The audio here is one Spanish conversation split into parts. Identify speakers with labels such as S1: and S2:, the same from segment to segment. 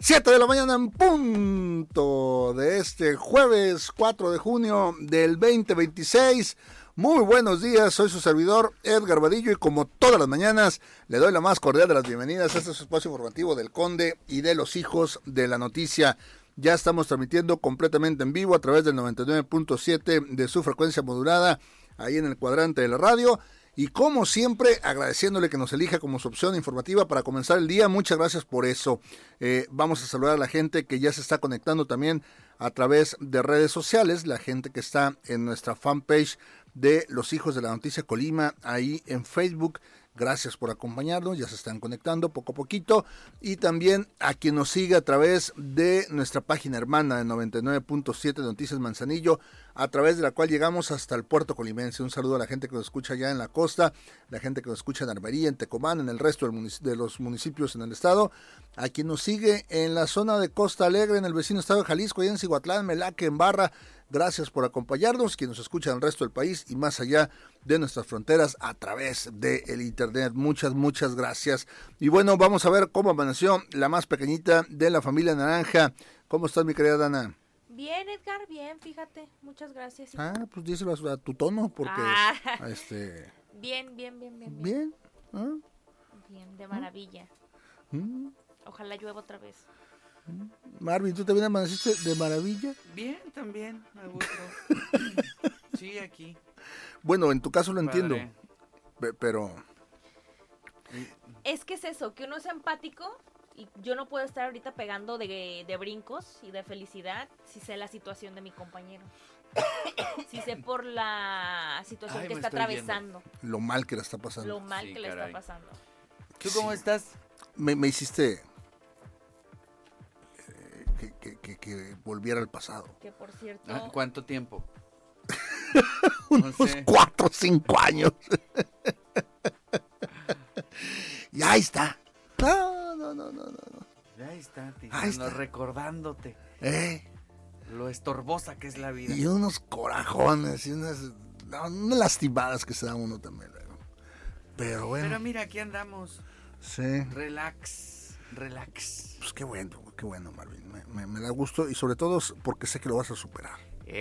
S1: 7 de la mañana en punto de este jueves 4 de junio del 2026. Muy buenos días, soy su servidor Edgar Vadillo y como todas las mañanas le doy la más cordial de las bienvenidas a este espacio informativo del Conde y de los hijos de la noticia. Ya estamos transmitiendo completamente en vivo a través del 99.7 de su frecuencia modulada ahí en el cuadrante de la radio. Y como siempre, agradeciéndole que nos elija como su opción informativa para comenzar el día. Muchas gracias por eso. Vamos a saludar a la gente que ya se está conectando también a través de redes sociales. La gente que está en nuestra fanpage de Los Hijos de la Noticia Colima, ahí en Facebook. Gracias por acompañarnos, ya se están conectando poco a poquito. Y también a quien nos sigue a través de nuestra página hermana de 99.7 Noticias Manzanillo, a través de la cual llegamos hasta el puerto colimense. Un saludo a la gente que nos escucha allá en la costa, la gente que nos escucha en Armería, en Tecomán, en el resto de los municipios en el estado. A quien nos sigue en la zona de Costa Alegre, en el vecino estado de Jalisco, allá en Cihuatlán, Melaque, en Barra. Gracias por acompañarnos, quienes nos escuchan en el resto del país y más allá de nuestras fronteras a través del internet. Muchas gracias. Y bueno, vamos a ver cómo amaneció la más pequeñita de la familia Naranja. ¿Cómo estás, mi querida Dana?
S2: Bien, Edgar, bien, fíjate. Muchas gracias.
S1: Pues díselo a tu tono, porque...
S2: Bien.
S1: ¿Bien? ¿Ah?
S2: Bien, de maravilla. Ojalá llueva otra vez.
S1: Marvin, ¿tú también amaneciste de maravilla?
S3: Bien, también, me gusto. Sí, aquí.
S1: Bueno, en tu caso lo entiendo, pero...
S2: Es que es eso, que uno es empático y yo no puedo estar ahorita pegando de brincos y de felicidad si sé la situación de mi compañero. Si sé por la situación que está atravesando.
S1: Lo mal que le está pasando.
S2: Lo mal que le está pasando.
S3: ¿Tú cómo estás?
S1: Me hiciste... Que volviera al pasado.
S2: Que por cierto...
S3: ¿Cuánto tiempo?
S1: Unos 4 o 5 años. Y ahí está. No.
S3: Ahí está, tío, recordándote. Lo estorbosa que es la vida.
S1: Y unos corajones y unas lastimadas que se da uno también. Pero bueno.
S3: Pero mira, aquí andamos.
S1: Sí.
S3: Relax.
S1: Pues qué bueno, Marvin. Me da gusto y sobre todo porque sé que lo vas a superar.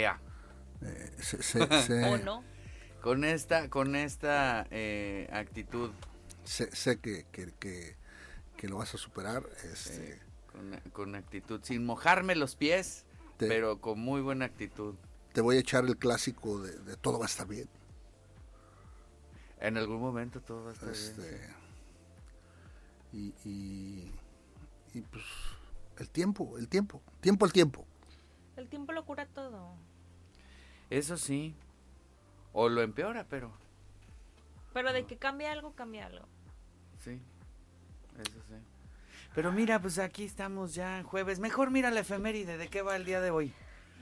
S2: ¿O no?
S3: Con esta actitud.
S1: Sé que lo vas a superar.
S3: Con actitud, sin mojarme los pies, pero con muy buena actitud.
S1: Te voy a echar el clásico de todo va a estar bien.
S3: En algún momento todo va a estar bien.
S1: Y pues el tiempo. El tiempo
S2: lo cura todo.
S3: Eso sí. O lo empeora, pero
S2: de que cambia algo.
S3: Sí, eso sí. Pero mira, pues aquí estamos ya jueves. Mejor mira la efeméride, ¿de qué va el día de hoy?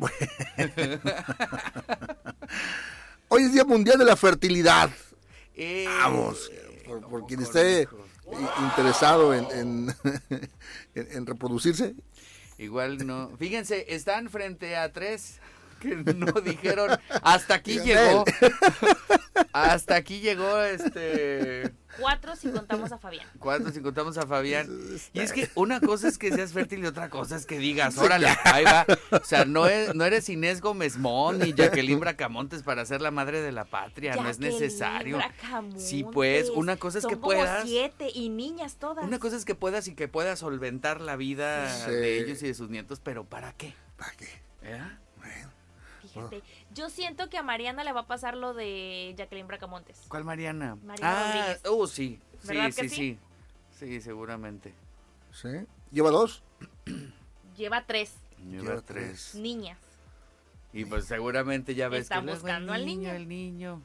S1: Hoy es Día Mundial de la Fertilidad. Vamos, por quien esté interesado en reproducirse.
S3: Igual no. Fíjense, están frente a 3 que no dijeron hasta aquí llegó. Hasta aquí llegó
S2: 4 si contamos a Fabián.
S3: Y es que una cosa es que seas fértil y otra cosa es que digas, órale, ahí va. O sea, no eres Inés Gómez Mont ni Jacqueline Bracamontes para ser la madre de la patria, no es necesario. Sí, pues, una cosa es que puedas.
S2: Son 7 y niñas todas.
S3: Una cosa es que puedas y que puedas solventar la vida de ellos y de sus nietos, pero ¿para qué?
S1: ¿Para qué?
S3: Bueno.
S2: Fíjate, yo siento que a Mariana le va a pasar lo de Jacqueline Bracamontes.
S3: ¿Cuál Mariana?
S2: Mariana Rodríguez.
S3: Sí.
S2: ¿Verdad que sí?
S3: Sí, seguramente.
S1: ¿Sí? ¿Lleva 2?
S2: Lleva 3.
S3: Lleva 3.
S2: Niñas.
S3: Y pues seguramente ya ves
S2: están
S3: que
S2: buscando al niño.
S3: El niño.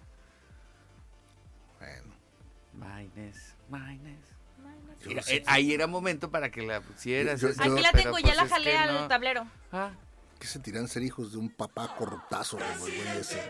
S1: Bueno.
S3: Mira, ahí era momento para que la pusieras.
S2: Aquí la tengo, ya la jalé al tablero.
S1: ¿Qué sentirán ser hijos de un papá corruptazo como el güey ese?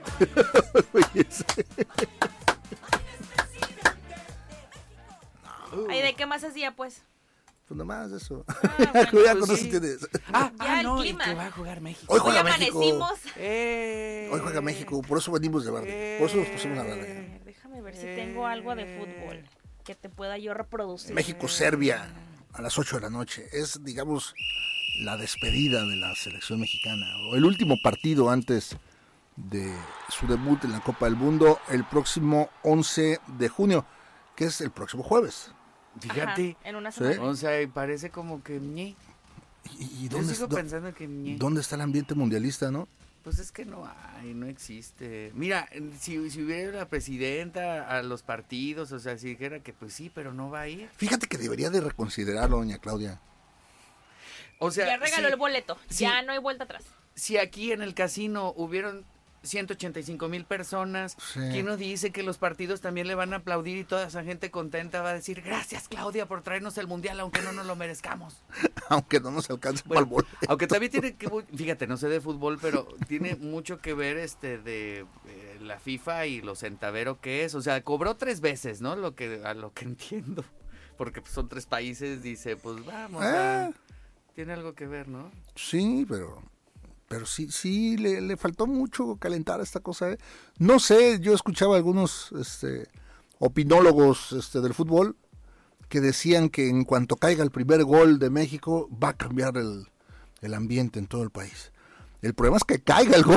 S2: Ay, ¿de qué más hacía, pues?
S1: Pues nomás eso.
S2: Bueno,
S1: Cuidado
S3: pues
S1: con
S3: sí.
S1: eso tienes.
S2: Ya el
S3: no,
S2: clima.
S3: y que va a jugar México.
S1: Hoy juega
S2: Hoy
S1: México.
S2: amanecimos.
S1: Hoy juega México, por eso venimos de verde. Por eso nos pusimos a verde.
S2: Déjame ver si tengo algo de fútbol que te pueda yo reproducir.
S1: México-Serbia. a las 8 de la noche. Es, digamos, la despedida de la selección mexicana, o el último partido antes de su debut en la Copa del Mundo, el próximo 11 de junio, que es el próximo jueves.
S3: Fíjate,
S2: en una semana.
S3: ¿Sí? O sea, parece como que
S1: ¿Y
S3: yo sigo pensando que
S1: ¿dónde está el ambiente mundialista, no?
S3: Pues es que no existe. Mira, si hubiera la presidenta a los partidos, o sea, si dijera que pues sí, pero no va a ir.
S1: Fíjate que debería de reconsiderarlo, doña Claudia.
S2: O sea, ya regaló el boleto, ya no hay vuelta atrás.
S3: Si aquí en el casino hubieron 185,000 personas, ¿quién nos dice que los partidos también le van a aplaudir y toda esa gente contenta va a decir gracias, Claudia, por traernos el mundial, aunque no nos lo merezcamos?
S1: Aunque no nos alcance para el boleto.
S3: Aunque también tiene que, fíjate, no sé de fútbol, pero tiene mucho que ver de la FIFA y lo centavero que es. O sea, cobró 3 veces, ¿no? A lo que entiendo. Porque pues, son 3 países, dice, pues vamos, tiene algo que ver, ¿no?
S1: Sí, pero sí le faltó mucho calentar esta cosa. No sé, yo escuchaba algunos opinólogos del fútbol que decían que en cuanto caiga el primer gol de México va a cambiar el ambiente en todo el país. El problema es que caiga el gol.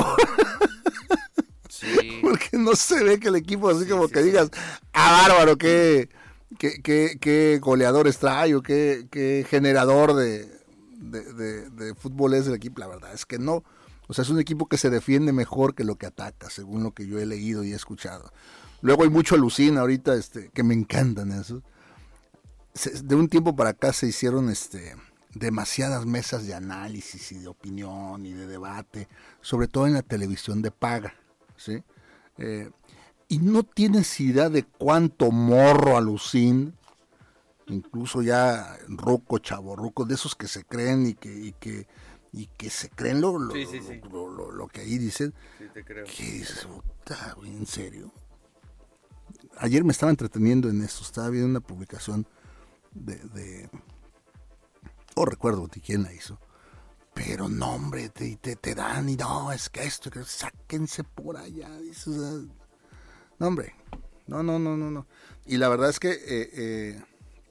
S3: Sí.
S1: Porque no se ve que el equipo así como que digas, bárbaro, qué goleadores trae o qué generador de fútbol es el equipo. La verdad es que no. O sea, es un equipo que se defiende mejor que lo que ataca, según lo que yo he leído y he escuchado. Luego hay mucho alucina ahorita, que me encantan esos. De un tiempo para acá se hicieron demasiadas mesas de análisis y de opinión y de debate, sobre todo en la televisión de paga, ¿sí? Y no tienes idea de cuánto morro alucin, incluso ya ruco, chavorruco, de esos que se creen y que se creen lo que ahí dicen.
S3: Sí, te creo.
S1: ¿Qué dices? Puta, güey, ¿en serio? Ayer me estaba entreteniendo en esto, estaba viendo una publicación no recuerdo de quién la hizo, pero no, hombre, te dan y no, es que esto, que sáquense por allá, dices, no, hombre, no. Y la verdad es que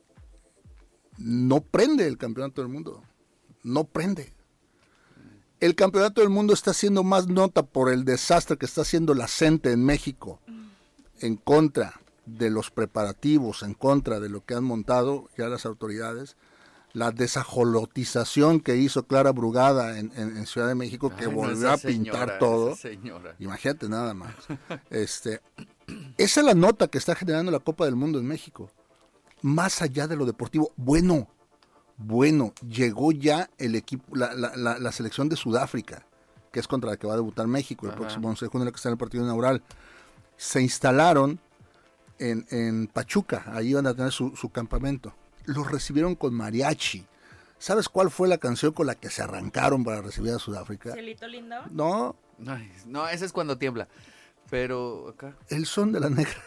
S1: no prende el campeonato del mundo, no prende. El campeonato del mundo está haciendo más nota por el desastre que está haciendo la CENTE en México en contra de los preparativos, en contra de lo que han montado ya las autoridades, la desajolotización que hizo Clara Brugada en Ciudad de México, que volvió a pintar todo. Imagínate nada más. Esa es la nota que está generando la Copa del Mundo en México. Más allá de lo deportivo, bueno, llegó ya el equipo, la selección de Sudáfrica, que es contra la que va a debutar México el próximo 11 de junio, que está en el partido inaugural. Se instalaron en Pachuca, ahí van a tener su campamento. Los recibieron con mariachi. ¿Sabes cuál fue la canción con la que se arrancaron para recibir a Sudáfrica?
S2: ¿Cielito lindo?
S1: No.
S3: Ay, no, ese es cuando tiembla. Pero acá.
S1: El son de la negra.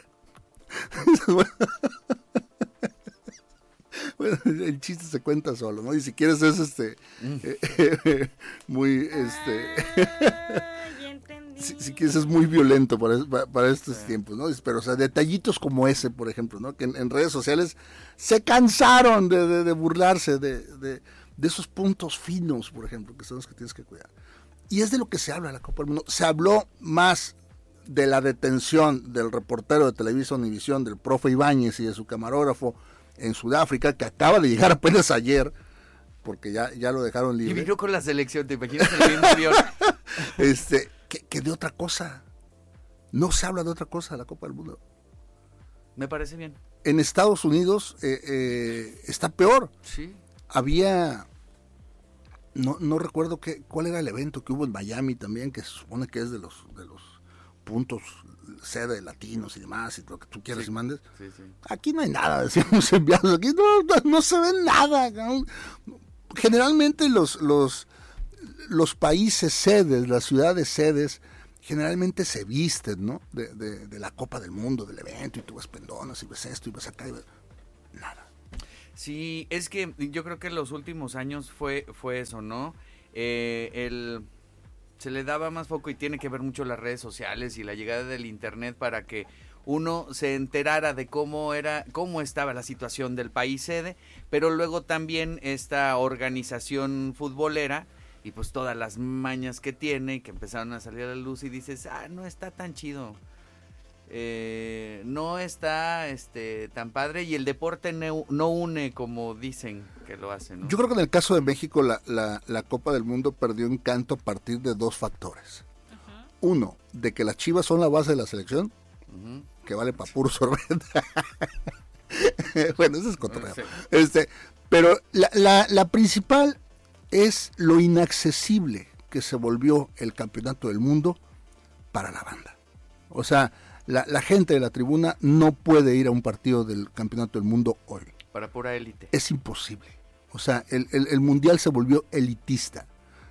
S1: Bueno, el chiste se cuenta solo, ¿no? Y si quieres es muy si quieres es muy violento para estos tiempos, ¿no? Pero o sea, detallitos como ese, por ejemplo, ¿no? Que en redes sociales se cansaron de burlarse de esos puntos finos, por ejemplo, que son los que tienes que cuidar. Y es de lo que se habla en la Copa del Mundo. Se habló más de la detención del reportero de Televisa Univisión, del profe Ibáñez y de su camarógrafo en Sudáfrica, que acaba de llegar apenas ayer, porque ya lo dejaron libre.
S3: Y vino con la selección, ¿te imaginas el mismo avión?
S1: Que de otra cosa. No se habla de otra cosa de la Copa del Mundo.
S3: Me parece bien.
S1: En Estados Unidos está peor.
S3: Sí.
S1: Había, no recuerdo cuál era el evento que hubo en Miami también, que se supone que es de los puntos sede latinos y demás, y lo que tú quieras y mandes.
S3: Sí.
S1: Aquí no hay nada, decimos enviados, aquí no se ve nada. Generalmente los países sedes, las ciudades sedes, generalmente se visten, ¿no? De la Copa del Mundo, del evento, y tú ves pendonas, y ves esto, y ves acá, y ves nada.
S3: Sí, es que yo creo que en los últimos años fue eso, ¿no? Se le daba más foco y tiene que ver mucho las redes sociales y la llegada del internet para que uno se enterara de cómo estaba la situación del país sede, pero luego también esta organización futbolera y pues todas las mañas que tiene, que empezaron a salir a la luz y dices, no está tan chido, no está tan padre, y el deporte no une como dicen que lo hace, ¿no?
S1: Yo creo que en el caso de México la Copa del Mundo perdió encanto a partir de dos factores. Uno, de que las Chivas son la base de la selección, que vale para puro sorbete. Bueno, eso es cotorreo. Sí. Pero la principal es lo inaccesible que se volvió el campeonato del mundo para la banda. O sea, la gente de la tribuna no puede ir a un partido del campeonato del mundo hoy.
S3: Para pura élite.
S1: Es imposible. O sea, el mundial se volvió elitista.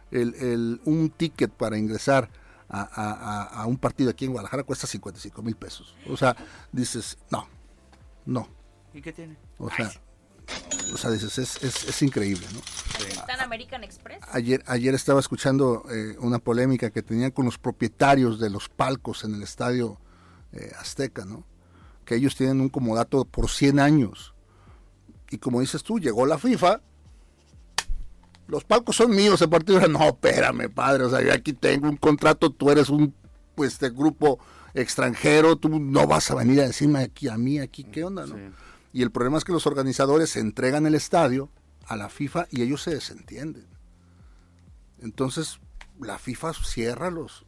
S1: Un ticket para ingresar a un partido aquí en Guadalajara cuesta 55,000 pesos. O sea, dices, no.
S3: ¿Y qué tiene?
S1: O sea, dices, es increíble, ¿no?
S2: ¿Está en American Express?
S1: Ayer estaba escuchando una polémica que tenían con los propietarios de los palcos en el estadio Azteca, ¿no? Que ellos tienen un comodato por 100 años. Y como dices tú, llegó la FIFA, los palcos son míos, el partido era, no, espérame, padre, o sea, yo aquí tengo un contrato, tú eres un grupo extranjero, tú no vas a venir a decirme a mí, ¿qué onda, no? Sí. Y el problema es que los organizadores entregan el estadio a la FIFA y ellos se desentienden. Entonces, la FIFA cierra los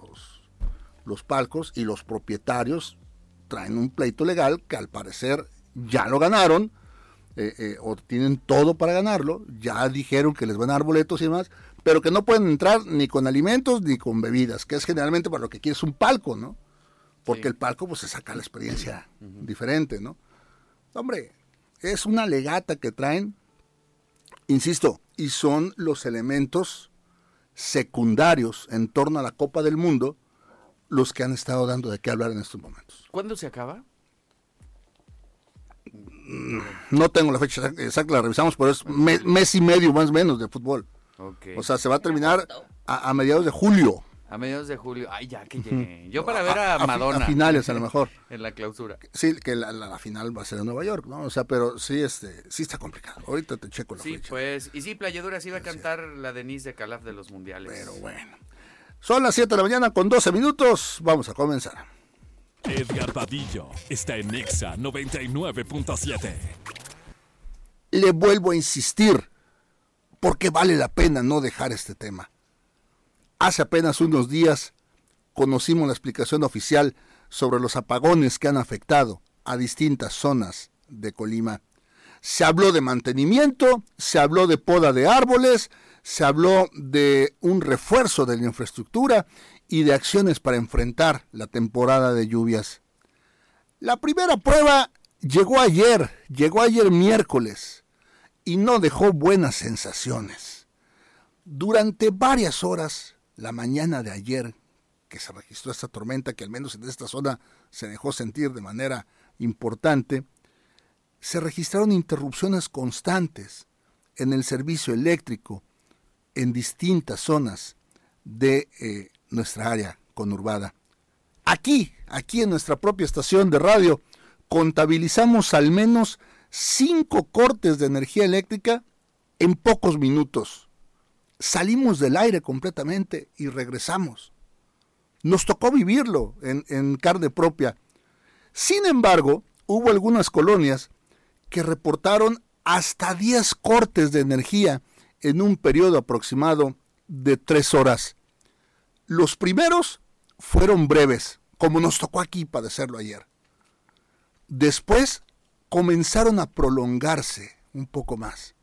S1: palcos y los propietarios traen un pleito legal que al parecer ya lo ganaron, o tienen todo para ganarlo, ya dijeron que les van a dar boletos y demás, pero que no pueden entrar ni con alimentos ni con bebidas, que es generalmente para lo que quieres un palco, ¿no? Porque sí, el palco pues se saca la experiencia diferente, ¿no? Hombre, es una legata que traen, insisto, y son los elementos secundarios en torno a la Copa del Mundo los que han estado dando de qué hablar en estos momentos.
S3: ¿Cuándo se acaba?
S1: No tengo la fecha exacta, la revisamos, pero es mes y medio más o menos de fútbol.
S3: Okay.
S1: O sea, se va a terminar a mediados de julio.
S3: A mediados de julio. Ay, ya que llegué. Yo para ver a Madonna.
S1: A finales, a lo mejor.
S3: En la clausura.
S1: Sí, que la final va a ser en Nueva York, ¿no? O sea, pero sí, sí está complicado. Ahorita te checo la fecha.
S3: Sí, pues. Y sí, Playadura sí iba a cantar la Denise de Calaf de los mundiales.
S1: Pero bueno. Son las 7 de la mañana con 12 minutos. Vamos a comenzar.
S4: Edgar Vadillo está en Nexa 99.7.
S1: Le vuelvo a insistir, porque vale la pena no dejar este tema. Hace apenas unos días conocimos la explicación oficial sobre los apagones que han afectado a distintas zonas de Colima. Se habló de mantenimiento, se habló de poda de árboles, se habló de un refuerzo de la infraestructura y de acciones para enfrentar la temporada de lluvias. La primera prueba llegó ayer miércoles, y no dejó buenas sensaciones. Durante varias horas, la mañana de ayer, que se registró esta tormenta, que al menos en esta zona se dejó sentir de manera importante, se registraron interrupciones constantes en el servicio eléctrico en distintas zonas de nuestra área conurbada. Aquí en nuestra propia estación de radio, contabilizamos al menos 5 cortes de energía eléctrica en pocos minutos. Salimos del aire completamente y regresamos. Nos tocó vivirlo en carne propia. Sin embargo, hubo algunas colonias que reportaron hasta 10 cortes de energía en un periodo aproximado de 3 horas. Los primeros fueron breves, como nos tocó aquí padecerlo ayer. Después comenzaron a prolongarse un poco más.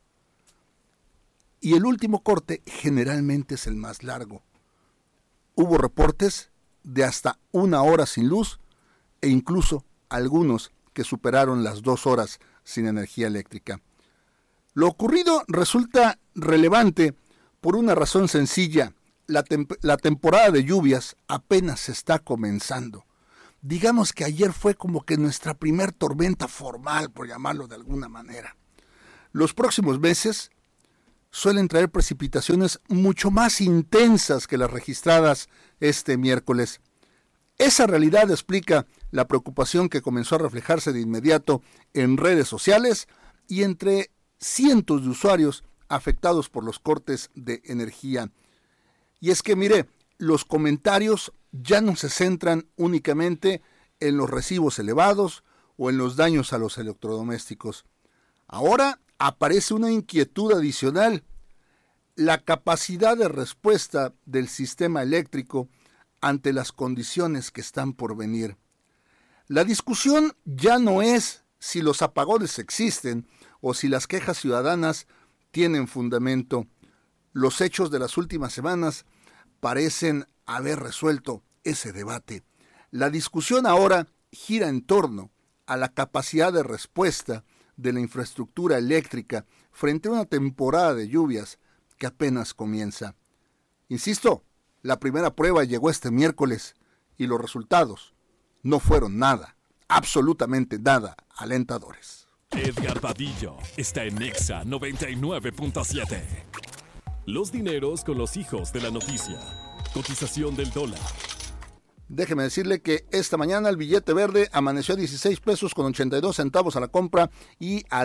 S1: Y el último corte generalmente es el más largo. Hubo reportes de hasta 1 hora sin luz e incluso algunos que superaron las 2 horas sin energía eléctrica. Lo ocurrido resulta relevante por una razón sencilla. La temporada de lluvias apenas se está comenzando. Digamos que ayer fue como que nuestra primer tormenta formal, por llamarlo de alguna manera. Los próximos meses suelen traer precipitaciones mucho más intensas que las registradas este miércoles. Esa realidad explica la preocupación que comenzó a reflejarse de inmediato en redes sociales y entre cientos de usuarios afectados por los cortes de energía. Y es que, mire, los comentarios ya no se centran únicamente en los recibos elevados o en los daños a los electrodomésticos. Ahora aparece una inquietud adicional: la capacidad de respuesta del sistema eléctrico ante las condiciones que están por venir. La discusión ya no es si los apagones existen o si las quejas ciudadanas tienen fundamento. Los hechos de las últimas semanas parecen haber resuelto ese debate. La discusión ahora gira en torno a la capacidad de respuesta de la infraestructura eléctrica frente a una temporada de lluvias que apenas comienza. Insisto, la primera prueba llegó este miércoles y los resultados no fueron nada, absolutamente nada alentadores.
S4: Edgar Vadillo está en Nexa 99.7. Los dineros con los hijos de la noticia. Cotización del dólar.
S1: Déjeme decirle que esta mañana el billete verde amaneció a 16 pesos con 82 centavos a la compra y a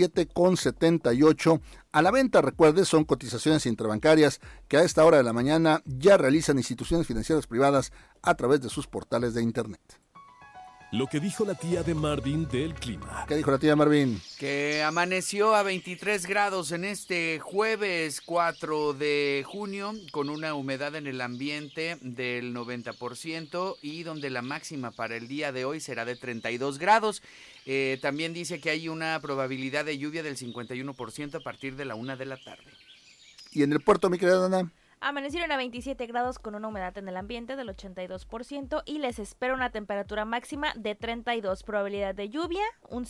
S1: 17,78 a la venta. Recuerde, son cotizaciones interbancarias que a esta hora de la mañana ya realizan instituciones financieras privadas a través de sus portales de internet.
S4: Lo que dijo la tía de Marvin del clima.
S1: ¿Qué dijo la tía Marvin?
S3: Que amaneció a 23 grados en este jueves 4 de junio, con una humedad en el ambiente del 90% y donde la máxima para el día de hoy será de 32 grados. También dice que hay una probabilidad de lluvia del 51% a partir de la 1 de la tarde.
S1: ¿Y en el puerto, mi querida Dana?
S2: Amanecieron a 27 grados con una humedad en el ambiente del 82% y les espera una temperatura máxima de 32, probabilidad de lluvia un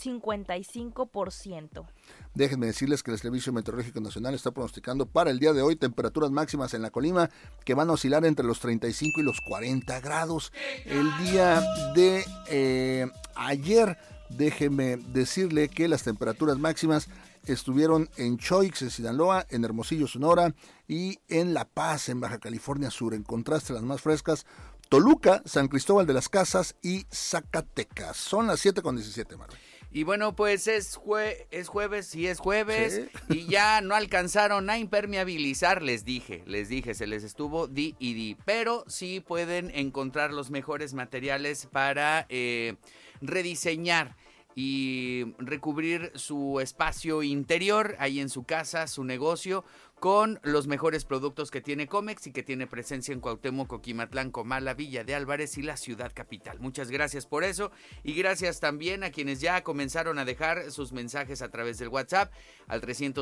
S2: 55%.
S1: Déjenme decirles que el Servicio Meteorológico Nacional está pronosticando para el día de hoy temperaturas máximas en la Colima que van a oscilar entre los 35 y los 40 grados. El día de ayer, déjenme decirle que las temperaturas máximas estuvieron en Choix, en Sinaloa, en Hermosillo, Sonora y en La Paz, en Baja California Sur. En contraste, las más frescas, Toluca, San Cristóbal de las Casas y Zacatecas. Son las 7:17, Marvel.
S3: Y bueno, pues es jueves, sí es jueves,
S1: ¿Sí?
S3: Y ya no alcanzaron a impermeabilizar, les dije, se les estuvo di y di, pero sí pueden encontrar los mejores materiales para rediseñar y recubrir su espacio interior ahí en su casa, su negocio, con los mejores productos que tiene Comex y que tiene presencia en Cuauhtémoc, Coquimatlán, Comala, Villa de Álvarez y la ciudad capital. Muchas gracias por eso y gracias también a quienes ya comenzaron a dejar sus mensajes a través del WhatsApp al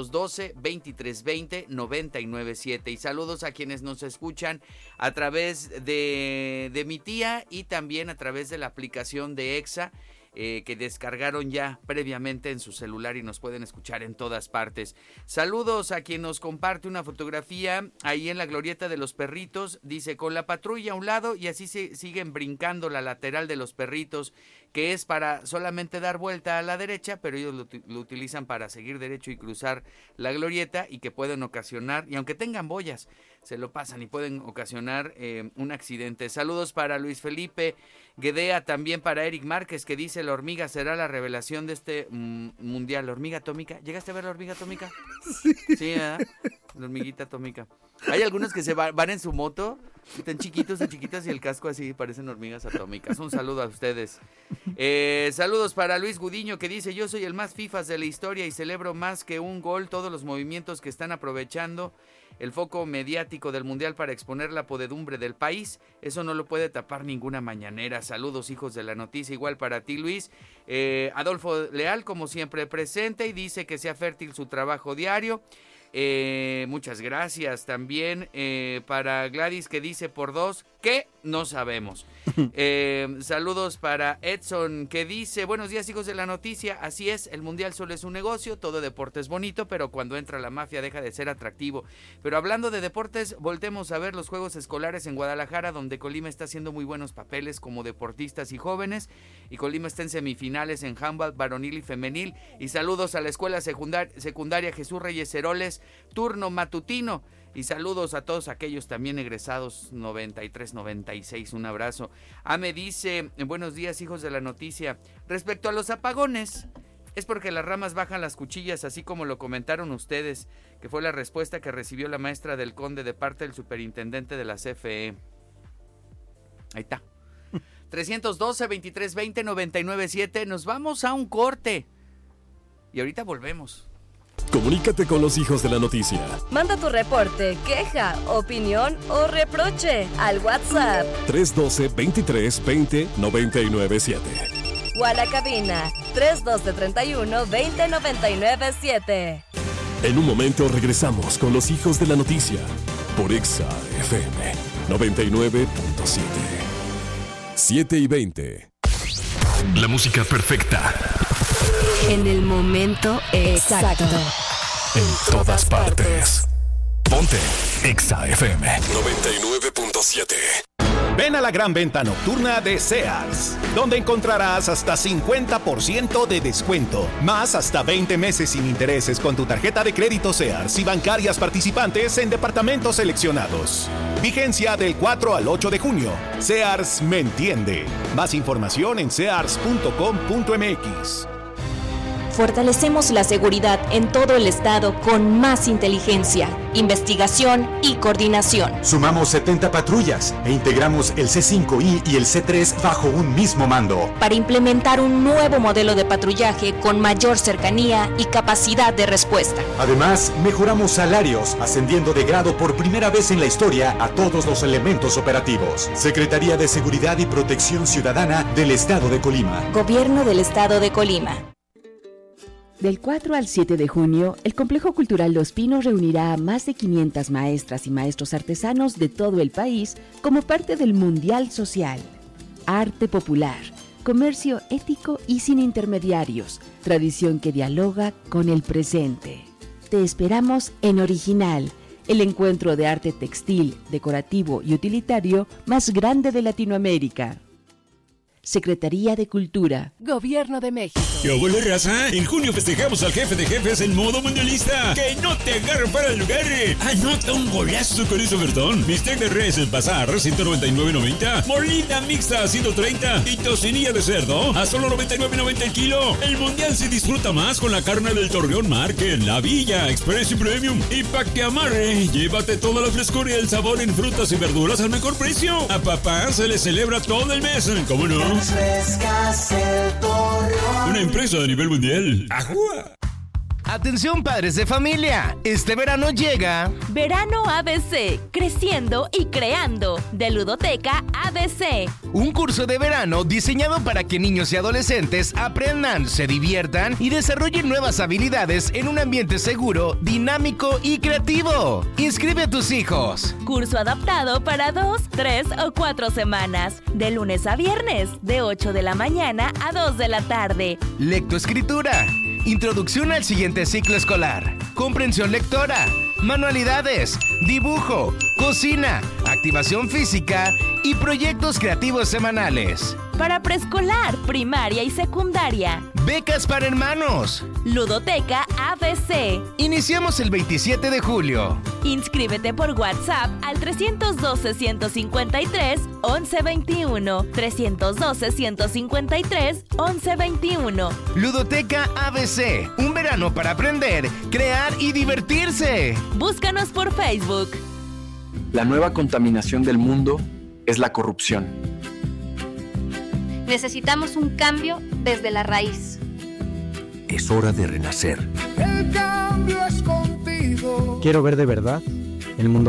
S3: 312-2320-997 y saludos a quienes nos escuchan a través de mi tía y también a través de la aplicación de EXA, que descargaron ya previamente en su celular y nos pueden escuchar en todas partes. Saludos a quien nos comparte una fotografía ahí en la glorieta de los perritos, dice, con la patrulla a un lado y así se siguen brincando la lateral de los perritos, que es para solamente dar vuelta a la derecha, pero ellos lo utilizan para seguir derecho y cruzar la glorieta y que pueden ocasionar, y aunque tengan boyas, se lo pasan y pueden ocasionar un accidente. Saludos para Luis Felipe Guedea, también para Eric Márquez, que dice la hormiga será la revelación de este mundial. ¿La hormiga atómica? ¿Llegaste a ver la hormiga atómica? Sí, ¿verdad? La hormiguita atómica. Hay algunos que se van en su moto, están chiquitos y chiquitas y el casco así, parecen hormigas atómicas. Un saludo a ustedes. Saludos para Luis Gudiño, que dice, yo soy el más fifas de la historia y celebro más que un gol todos los movimientos que están aprovechando el foco mediático del mundial para exponer la podedumbre del país. Eso no lo puede tapar ninguna mañanera. Saludos, hijos de la noticia. Igual para ti, Luis. Adolfo Leal, como siempre, presente y dice que sea fértil su trabajo diario. Muchas gracias también para Gladys, que dice por 2 que no sabemos. Saludos para Edson, que dice, buenos días, hijos de la noticia. Así es, el mundial solo es un negocio, todo deporte es bonito, pero cuando entra la mafia deja de ser atractivo. Pero hablando de deportes, voltemos a ver los Juegos Escolares en Guadalajara, donde Colima está haciendo muy buenos papeles como deportistas y jóvenes, y Colima está en semifinales en handball varonil y femenil. Y saludos a la escuela secundaria Jesús Reyes Heroles, turno matutino. Y saludos a todos aquellos también egresados 93, 96, un abrazo. Me dice, buenos días hijos de la noticia, respecto a los apagones, es porque las ramas bajan las cuchillas, así como lo comentaron ustedes, que fue la respuesta que recibió la maestra del Conde de parte del superintendente de la CFE. Ahí está. 312-2320-997, nos vamos a un corte y ahorita volvemos.
S4: Comunícate con los hijos de la noticia.
S5: Manda tu reporte, queja, opinión o reproche al WhatsApp
S4: 312-2320-997
S5: o a la cabina 312-31-20-997.
S4: En un momento regresamos con los hijos de la noticia por Exa FM 99.7. 7:20. La música perfecta.
S5: En el momento exacto.
S4: En todas partes. Ponte Exa FM 99.7.
S6: Ven a la gran venta nocturna de Sears, donde encontrarás hasta 50% de descuento, más hasta 20 meses sin intereses con tu tarjeta de crédito Sears y bancarias participantes en departamentos seleccionados. Vigencia del 4 al 8 de junio. Sears me entiende. Más información en sears.com.mx.
S7: Fortalecemos la seguridad en todo el estado con más inteligencia, investigación y coordinación.
S8: Sumamos 70 patrullas e integramos el C5I y el C3 bajo un mismo mando.
S7: Para implementar un nuevo modelo de patrullaje con mayor cercanía y capacidad de respuesta.
S8: Además, mejoramos salarios, ascendiendo de grado por primera vez en la historia a todos los elementos operativos. Secretaría de Seguridad y Protección Ciudadana del Estado de Colima.
S7: Gobierno del Estado de Colima.
S9: Del 4 al 7 de junio, el Complejo Cultural Los Pinos reunirá a más de 500 maestras y maestros artesanos de todo el país como parte del Mundial Social. Arte popular, comercio ético y sin intermediarios, tradición que dialoga con el presente. Te esperamos en Original, el encuentro de arte textil, decorativo y utilitario más grande de Latinoamérica. Secretaría de Cultura, Gobierno de México.
S10: ¿Qué huele, raza? En junio festejamos al jefe de jefes en modo mundialista. ¡Que no te agarre para el lugar! ¡Anota un golazo con ese ofertón! Bistec de res El Bazar, 199.90. Molida mixta, 130. Y tocinilla de cerdo, a solo 99.90 el kilo. El mundial se disfruta más con la carne del Torreón Market, La Villa, Express y Premium. Y pa' que amarre, llévate toda la frescura y el sabor en frutas y verduras al mejor precio. A papá se le celebra todo el mes, ¿cómo no? Una empresa a nivel mundial. ¡Ajúa!
S11: Atención padres de familia, este verano llega
S2: Verano ABC, creciendo y creando, de Ludoteca ABC.
S11: Un curso de verano diseñado para que niños y adolescentes aprendan, se diviertan y desarrollen nuevas habilidades en un ambiente seguro, dinámico y creativo. Inscribe a tus hijos.
S2: Curso adaptado para 2, 3 o 4 semanas, de lunes a viernes, de 8 de la mañana a 2 de la tarde.
S11: Lectoescritura. Introducción al siguiente ciclo escolar. Comprensión lectora. Manualidades. Dibujo. Cocina. Activación física. Y proyectos creativos semanales.
S2: Para preescolar, primaria y secundaria.
S11: Becas para hermanos.
S2: Ludoteca ABC.
S11: Iniciamos el 27 de julio.
S2: Inscríbete por WhatsApp al 312-153-1121. 312-153-1121.
S11: Ludoteca ABC. Un verano para aprender, crear y divertirse.
S2: Búscanos por Facebook.
S12: La nueva contaminación del mundo es la corrupción.
S13: Necesitamos un cambio desde la raíz.
S14: Es hora de renacer.
S15: El cambio es contigo.
S14: Quiero ver de verdad el mundo